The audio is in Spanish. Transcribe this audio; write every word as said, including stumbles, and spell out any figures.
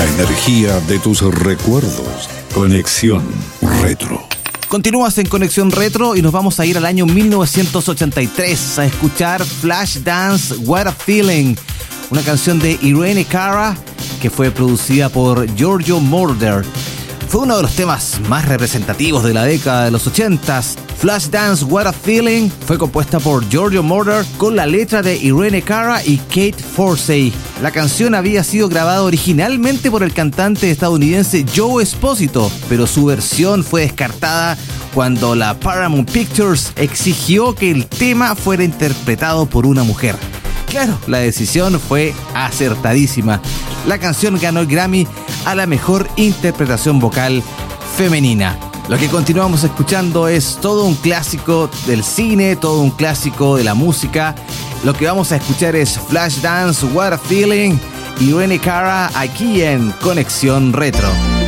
energía de tus recuerdos. Conexión Retro. Continúas en Conexión Retro y nos vamos a ir al año mil novecientos ochenta y tres a escuchar Flashdance What a Feeling, una canción de Irene Cara que fue producida por Giorgio Moroder. Fue uno de los temas más representativos de la década de los ochentas. Flashdance What a Feeling fue compuesta por Giorgio Moroder con la letra de Irene Cara y Kate Forsey. La canción había sido grabada originalmente por el cantante estadounidense Joe Esposito, pero su versión fue descartada cuando la Paramount Pictures exigió que el tema fuera interpretado por una mujer. Claro, la decisión fue acertadísima. La canción ganó el Grammy a la mejor interpretación vocal femenina. Lo que continuamos escuchando es todo un clásico del cine, todo un clásico de la música. Lo que vamos a escuchar es Flashdance What a Feeling y Irene Cara aquí en Conexión Retro.